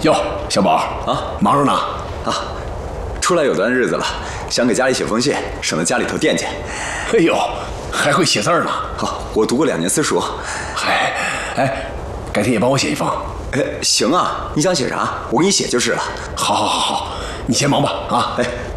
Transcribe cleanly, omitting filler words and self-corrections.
哟，小宝啊， 忙着呢啊，出来有段日子了，想给家里写封信，省得家里头惦记。 哎呦，还会写字呢？ 好，我读过2年私塾。 嗨，哎，改天也帮我写一封。 哎，行啊，你想写啥，我给你写就是了。 好，你先忙吧啊。 哎。